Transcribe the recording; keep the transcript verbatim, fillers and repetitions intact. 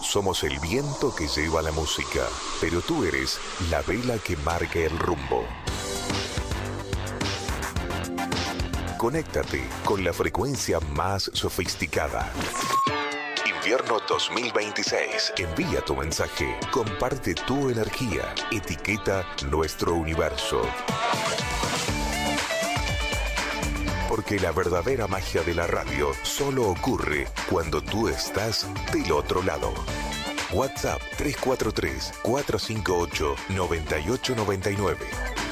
somos el viento que lleva la música, pero tú eres la vela que marca el rumbo. Conéctate con la frecuencia más sofisticada. Invierno dos mil veintiséis. Envía tu mensaje, comparte tu energía, etiqueta Nuestro Universo. Porque la verdadera magia de la radio solo ocurre cuando tú estás del otro lado. WhatsApp tres cuatro tres, cuatro cinco ocho, nueve ocho nueve nueve.